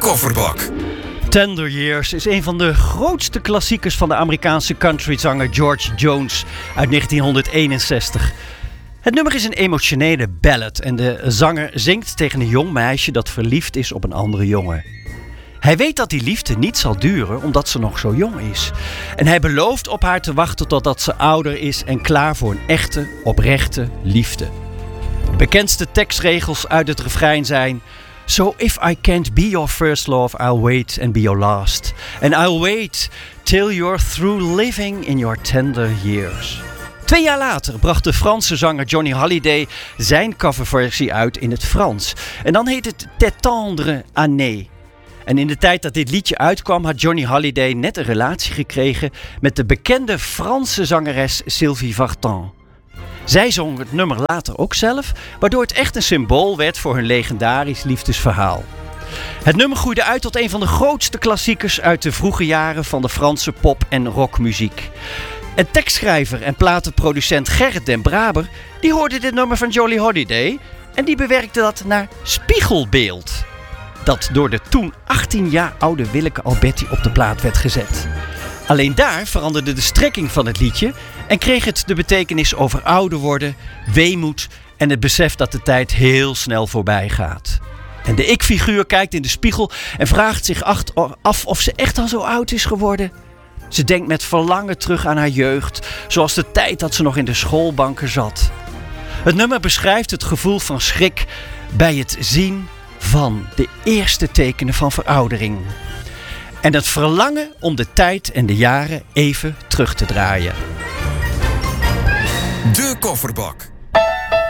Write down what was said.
Kofferbak. Tender Years is een van de grootste klassiekers van de Amerikaanse countryzanger George Jones uit 1961. Het nummer is een emotionele ballad en de zanger zingt tegen een jong meisje dat verliefd is op een andere jongen. Hij weet dat die liefde niet zal duren omdat ze nog zo jong is. En hij belooft op haar te wachten totdat ze ouder is en klaar voor een echte, oprechte liefde. De bekendste tekstregels uit het refrein zijn: So if I can't be your first love, I'll wait and be your last. And I'll wait till you're through living in your tender years. 2 jaar later bracht de Franse zanger Johnny Hallyday zijn coverversie uit in het Frans. En dan heet het Tes tendre année. En in de tijd dat dit liedje uitkwam had Johnny Hallyday net een relatie gekregen met de bekende Franse zangeres Sylvie Vartan. Zij zong het nummer later ook zelf, waardoor het echt een symbool werd voor hun legendarisch liefdesverhaal. Het nummer groeide uit tot een van de grootste klassiekers uit de vroege jaren van de Franse pop- en rockmuziek. En tekstschrijver en platenproducent Gerrit den Braber, die hoorde dit nummer van Johnny Hallyday en die bewerkte dat naar Spiegelbeeld, dat door de toen 18 jaar oude Willeke Alberti op de plaat werd gezet. Alleen daar veranderde de strekking van het liedje en kreeg het de betekenis over ouder worden, weemoed en het besef dat de tijd heel snel voorbij gaat. En de ik-figuur kijkt in de spiegel en vraagt zich af of ze echt al zo oud is geworden. Ze denkt met verlangen terug aan haar jeugd, zoals de tijd dat ze nog in de schoolbanken zat. Het nummer beschrijft het gevoel van schrik bij het zien van de eerste tekenen van veroudering. En het verlangen om de tijd en de jaren even terug te draaien. De Kofferbak.